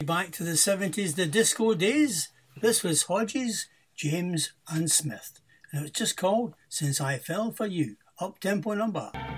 Back to the 70s, the disco days. This was Hodges, James and Smith. And it was just called Since I Fell For You. Up-tempo number.